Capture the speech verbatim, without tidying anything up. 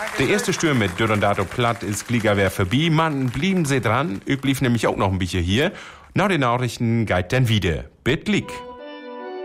Der erste Stürm mit Dürrendato Platt ist Gligawer vorbei. Man, blieben Sie dran. Ich blieb nämlich auch noch ein bisschen hier. Nach den Nachrichten geht dann wieder. Bitte Glick.